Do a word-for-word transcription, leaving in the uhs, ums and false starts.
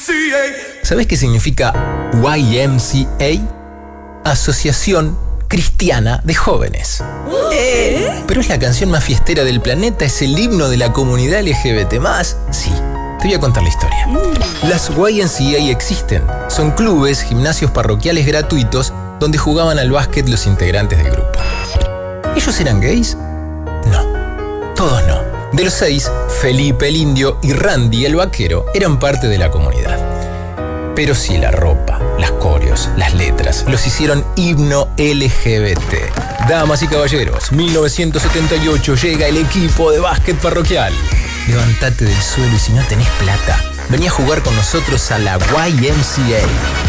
¿Sabés qué significa Y M C A? Asociación Cristiana de Jóvenes. ¿Eh? Pero es la canción más fiestera del planeta, es el himno de la comunidad L G B T más. Sí, te voy a contar la historia. Las Y M C A existen. Son clubes, gimnasios parroquiales gratuitos donde jugaban al básquet los integrantes del grupo. ¿Ellos eran gays? No, todos no. De los seis, Felipe el indio y Randy el vaquero eran parte de la comunidad. Pero sí, la ropa, las coreos, las letras los hicieron himno L G B T. Damas y caballeros, mil novecientos setenta y ocho llega el equipo de básquet parroquial. Levántate del suelo y si no tenés plata, vení a jugar con nosotros a la Y M C A.